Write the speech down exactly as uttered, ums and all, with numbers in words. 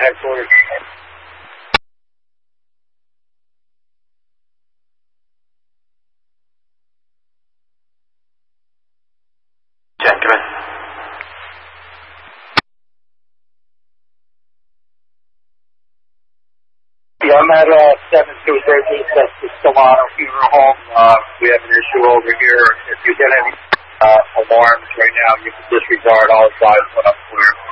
Headquarters. Jen, come in. Yeah, I'm at uh, seven two thirteen, that's the Solano Funeral Home. Uh, we have an issue over here. If you get any uh, alarms right now, you can disregard all five when I'm clear.